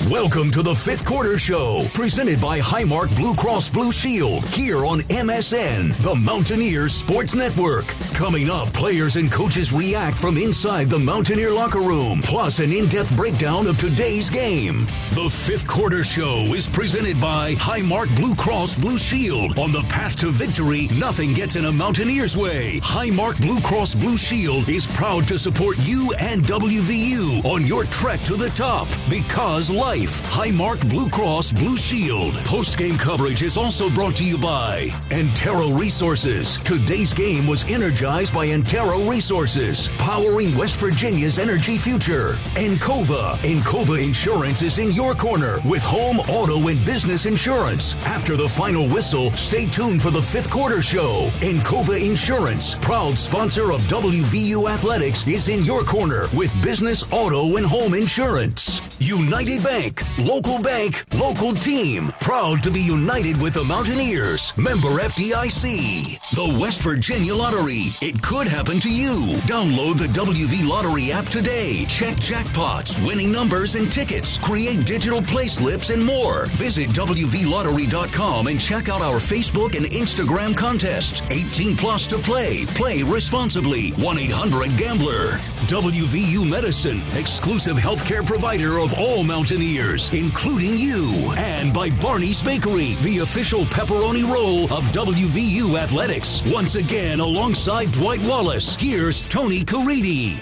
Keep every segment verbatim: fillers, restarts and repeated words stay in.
Welcome to the Fifth Quarter Show, presented by Highmark Blue Cross Blue Shield, here on M S N, the Mountaineers Sports Network. Coming up, players and coaches react from inside the Mountaineer locker room, plus an in-depth breakdown of today's game. The Fifth Quarter Show is presented by Highmark Blue Cross Blue Shield. On the path to victory, nothing gets in a Mountaineer's way. Highmark Blue Cross Blue Shield is proud to support you and W V U on your trek to the top, because life. Highmark Blue Cross Blue Shield. Post-game coverage is also brought to you by Antero Resources. Today's game was energized by Antero Resources, powering West Virginia's energy future. Encova. Encova Insurance is in your corner with home, auto, and business insurance. After the final whistle, stay tuned for the Fifth Quarter Show. Encova Insurance, proud sponsor of W V U Athletics, is in your corner with business, auto, and home insurance. United Bank. Local bank, local team. Proud to be united with the Mountaineers. Member F D I C. The West Virginia Lottery. It could happen to you. Download the W V Lottery app today. Check jackpots, winning numbers, and tickets. Create digital play slips and more. Visit W V lottery dot com and check out our Facebook and Instagram contest. eighteen plus to play. Play responsibly. one eight hundred gambler. W V U Medicine. Exclusive healthcare provider of all Mountaineers, including you. And by Barney's Bakery, the official pepperoni roll of W V U Athletics. Once again, alongside Dwight Wallace, here's Tony Caridi.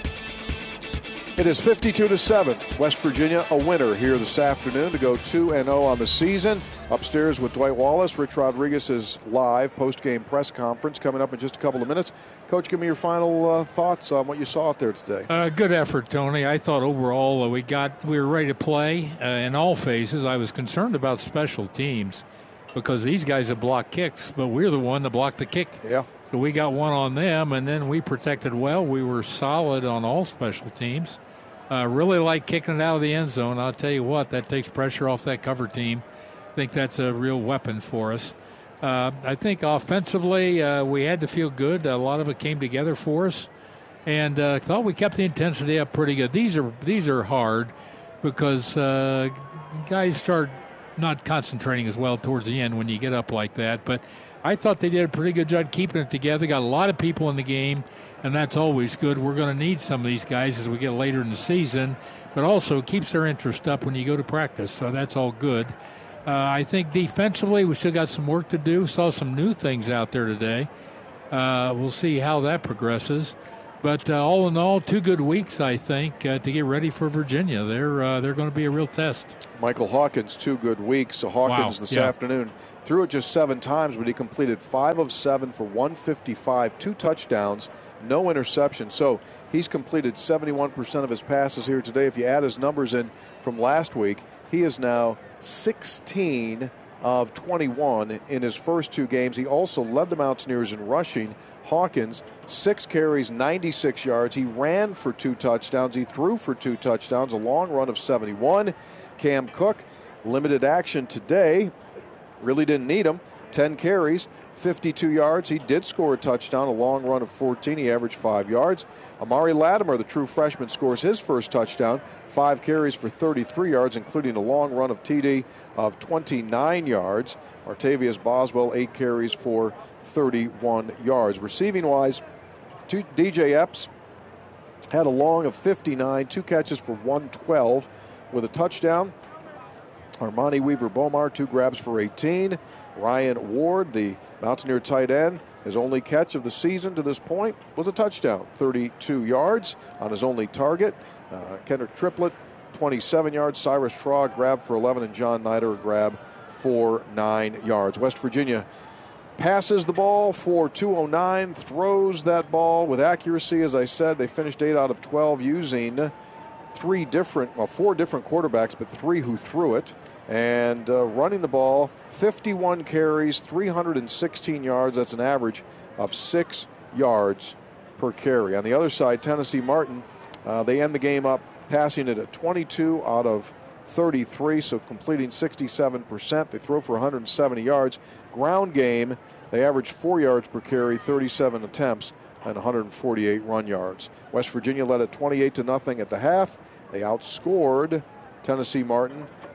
It is fifty-two to seven. West Virginia a winner here this afternoon to go two and oh on the season. Upstairs with Dwight Wallace, Rich Rodriguez's live post-game press conference coming up in just a couple of minutes. Coach, give me your final uh, thoughts on what you saw out there today. Uh, good effort, Tony. I thought overall uh, we got we were ready to play uh, in all phases. I was concerned about special teams because these guys have blocked kicks, but we're the one that blocked the kick. Yeah. So we got one on them, and then we protected well. We were solid on all special teams. Uh, really like kicking it out of the end zone. I'll tell you what, that takes pressure off that cover team. I think that's a real weapon for us. Uh, I think offensively uh, we had to feel good. A lot of it came together for us, and uh, thought we kept the intensity up pretty good. These are these are hard because uh, guys start not concentrating as well towards the end when you get up like that. But I thought they did a pretty good job keeping it together. Got a lot of people in the game, and that's always good. We're going to need some of these guys as we get later in the season, but also keeps their interest up when you go to practice, so that's all good. Uh, I think defensively we still got some work to do. Saw some new things out there today. Uh, we'll see how that progresses. But uh, all in all, two good weeks, I think, uh, to get ready for Virginia. They're uh, they're going to be a real test. Michael Hawkins, two good weeks. So Hawkins wow. this yeah. afternoon threw it just seven times, but he completed five of seven for one fifty-five, two touchdowns, no interception. So he's completed seventy-one percent of his passes here today. If you add his numbers in from last week, he is now sixteen of twenty-one in his first two games. He also led the Mountaineers in rushing. Hawkins, six carries, ninety-six yards. He ran for two touchdowns. He threw for two touchdowns, a long run of seventy-one. Cam Cook, limited action today. Really didn't need him. ten carries, fifty-two yards. He did score a touchdown, a long run of fourteen. He averaged five yards. Amari Latimer, the true freshman, scores his first touchdown. Five carries for thirty-three yards, including a long run of T D of twenty-nine yards. Martavius Boswell, eight carries for thirty-one yards. Receiving-wise, D J Epps had a long of fifty-nine, two catches for one twelve with a touchdown. Armani Weaver-Bomar, two grabs for eighteen. Ryan Ward, the Mountaineer tight end, his only catch of the season to this point was a touchdown, thirty-two yards on his only target. Uh, Kendrick Triplett, twenty-seven yards. Cyrus Traw, grab for eleven, and John Nider, a grab for nine yards. West Virginia passes the ball for two oh nine, throws that ball with accuracy. As I said, they finished eight out of twelve using three different, well, four different quarterbacks, but three who threw it. And uh, running the ball, fifty-one carries, three hundred sixteen yards. That's an average of six yards per carry. On the other side, Tennessee Martin, uh, they end the game up passing it at twenty-two out of thirty-three, so completing sixty-seven percent. They throw for one hundred seventy yards. Ground game, they average four yards per carry, thirty-seven attempts, and one hundred forty-eight run yards. West Virginia led at twenty-eight to nothing at the half. They outscored Tennessee Martin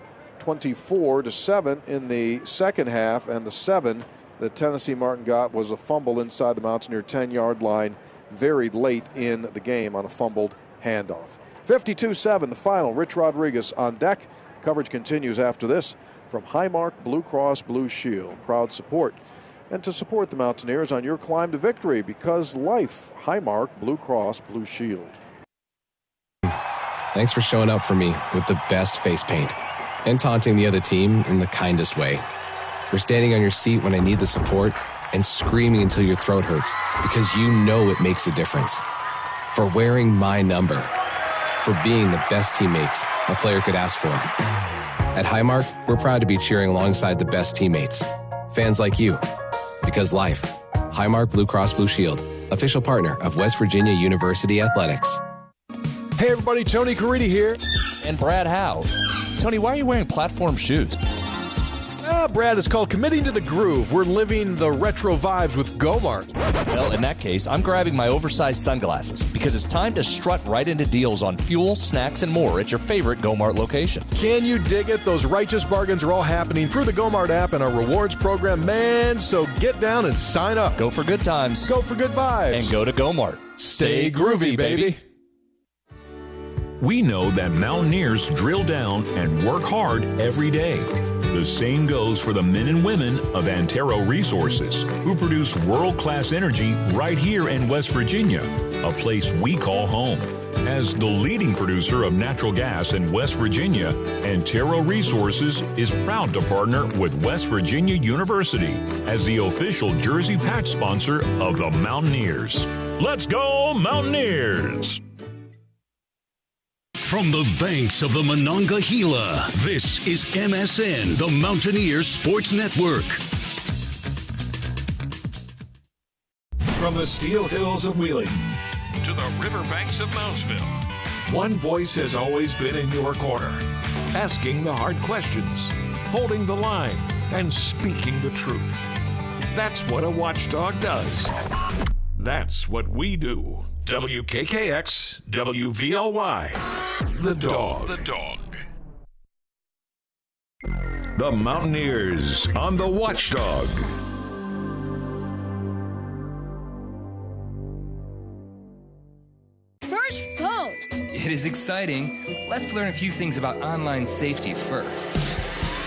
twenty-four to seven in the second half, and the seven that Tennessee Martin got was a fumble inside the Mountaineer ten-yard line very late in the game on a fumbled handoff. fifty-two seven, the final. Rich Rodriguez on deck. Coverage continues after this from Highmark Blue Cross Blue Shield. Proud support. And to support the Mountaineers on your climb to victory, because life, Highmark Blue Cross Blue Shield. Thanks for showing up for me with the best face paint and taunting the other team in the kindest way. For standing on your seat when I need the support and screaming until your throat hurts because you know it makes a difference. For wearing my number. For being the best teammates a player could ask for. At Highmark, we're proud to be cheering alongside the best teammates. Fans like you. Because life. Highmark Blue Cross Blue Shield. Official partner of West Virginia University Athletics. Hey everybody, Tony Caridi here. And Brad Howe. Tony, why are you wearing platform shoes? Ah, Brad, it's called Committing to the Groove. We're living the retro vibes with Gomart. Well, in that case, I'm grabbing my oversized sunglasses because it's time to strut right into deals on fuel, snacks, and more at your favorite Gomart location. Can you dig it? Those righteous bargains are all happening through the Gomart app and our rewards program, man. So get down and sign up. Go for good times. Go for good vibes. And go to Gomart. Stay groovy, baby. We know that Mountaineers drill down and work hard every day. The same goes for the men and women of Antero Resources, who produce world-class energy right here in West Virginia, a place we call home. As the leading producer of natural gas in West Virginia, Antero Resources is proud to partner with West Virginia University as the official jersey patch sponsor of the Mountaineers. Let's go, Mountaineers! From the banks of the Monongahela, this is M S N, the Mountaineers Sports Network. From the Steel Hills of Wheeling to the riverbanks of Moundsville, one voice has always been in your corner, asking the hard questions, holding the line, and speaking the truth. That's what a watchdog does. That's what we do. W K K X, W V L Y, The Dog. The Dog. The Mountaineers on the Watchdog. First phone. It is exciting. Let's learn a few things about online safety first.